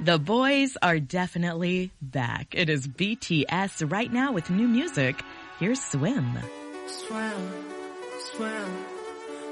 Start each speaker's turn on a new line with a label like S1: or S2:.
S1: The boys are definitely back. It is BTS right now with new music. Here's Swim.
S2: Swim, swim.